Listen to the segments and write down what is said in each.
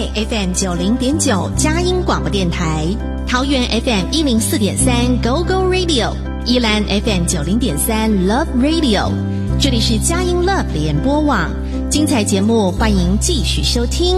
FM 90.9佳音广播电台，桃园 FM 104.3 Go Go Radio， 宜兰 FM 90.3 Love Radio， 这里是佳音 Love 联播网，精彩节目欢迎继续收听。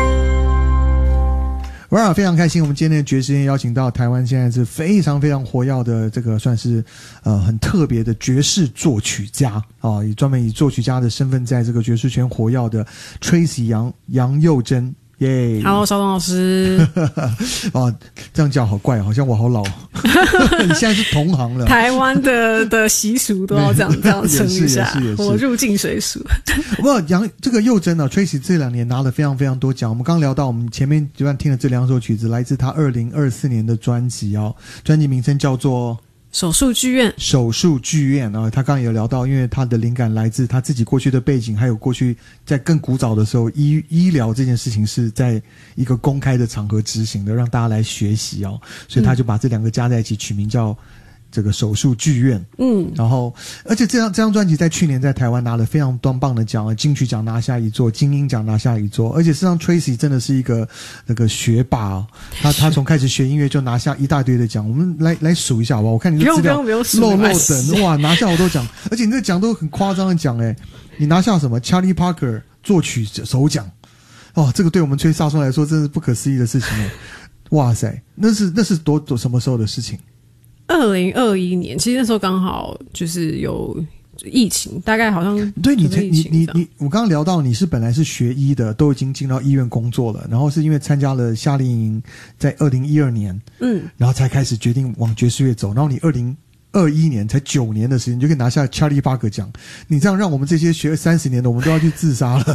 哇，非常开心！我们今天的爵士乐邀请到台湾现在是非常非常活跃的这个算是很特别的爵士作曲家啊，专门以作曲家的身份在这个爵士圈活跃的 Tracy 杨佑珍。耶 ！Hello， 邵东老师。 啊，这样叫好怪，好像我好老。你现在是同行了。 台湾的习俗都要这样称一下。也是我入境随俗。 不过这个佑珍啊 ，Tracy 这2年拿了非常非常多奖。我们刚刚聊到，我们前面就算听了这2首曲子，来自他2024年的专辑哦，专辑名称叫做手术剧院。 手术剧院啊，他刚刚有聊到，因为他的灵感来自他自己过去的背景，还有过去在更古早的时候，医疗这件事情是在一个公开的场合执行的，让大家来学习哦，所以他就把这2个加在一起，取名叫这个手术剧院。然后而且这张专辑在去年在台湾拿了非常棒的奖，金曲奖拿下1座，金鹰奖拿下1座，而且事实上 Tracy 真的是一个那个学霸哦，他从开始学音乐就拿下一大堆的奖，我们来数一下好不好？我看你的资料漏等，哇，拿下好多奖，而且你这奖都很夸张的奖诶，你拿下什么 Charlie Parker 作曲首奖哦，这个对我们吹萨松来说真是不可思议的事情诶，哇塞，那是多什么时候的事情 ？2021年，其实那时候刚好就是有疫情，大概好像对你我刚刚聊到你是本来是学医的，都已经进到医院工作了，然后是因为参加了夏令营，在2012年，然后才开始决定往爵士乐走，然后你2021年才9年的时间，你就可以拿下 Charlie Parker 奖，你这样让我们这些学30年的，我们都要去自杀了。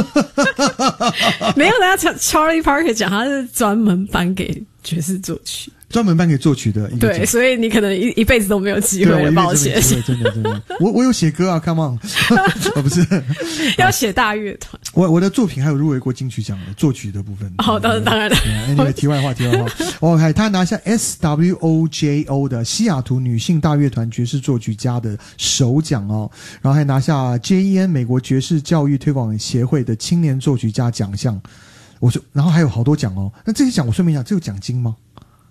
没有，人家 Charlie Parker 奖，他是专门颁给爵士作曲。 专门颁给作曲的一个奖， 对，所以你可能一辈子都没有机会了，抱歉。 真的，我有写歌啊 ，Come on， 不是要写大乐团。 我的作品还有入围过金曲奖的作曲的部分。 哦，当然了。 Anyway， 题外话。OK， 他拿下 SWOJO 的西雅图女性大乐团爵士作曲家的首奖哦，然后还拿下 JEN 美国爵士教育推广协会的青年作曲家奖项。然后还有好多奖哦。那这些奖我顺便讲，这有奖金吗？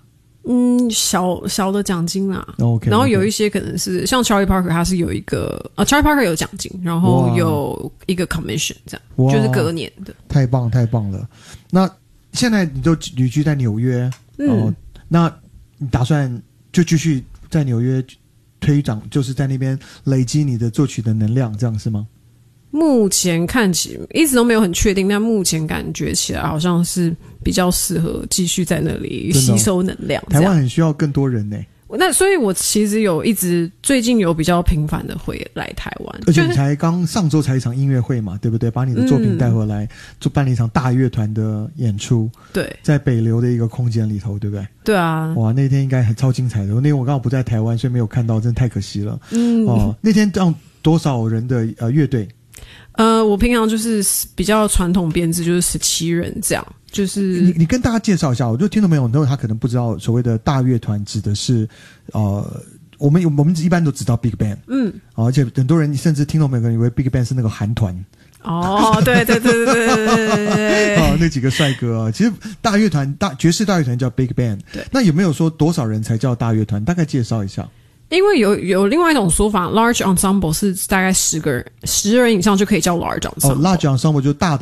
小的奖金啦。 OK， 然后有一些可能是像 Charlie Parker， 他是有一个Charlie Parker 有奖金，然后有一个 commission， 这样就是隔年的。太棒了！ 那现在你都旅居在纽约，那你打算就继续在纽约推展，就是在那边累积你的作曲的能量，这样是吗？ 目前看起一直都没有很确定，但目前感觉起来好像是比较适合继续在那里吸收能量。 台湾很需要更多人呢。 那所以我其实最近有比较频繁的回来台湾， 而且你才上周才一场音乐会嘛，对不对？把你的作品带回来，就办了一场大乐团的演出。对，在北流的一个空间里头，对不对？ 对啊。 哇，那天应该很超精彩的。那天我刚好不在台湾，所以没有看到，真的太可惜了。那天让多少人的乐队？ 我平常就是比较传统编制，就是17人这样。就是你跟大家介绍一下，我就听众朋友他可能不知道所谓的大乐团指的是我们一般都知道 Big Band， 而且很多人甚至听众朋友可能以为 Big Band 是那个韩团。 哦，对， 那几个帅哥啊，其实大乐团爵士大乐团叫 Big Band。对，那有没有说多少人才叫大乐团？大概介绍一下。 因为有另外一种说法 ，large ensemble 是大概10人以上就可以叫 large ensemble。 large ensemble 就是大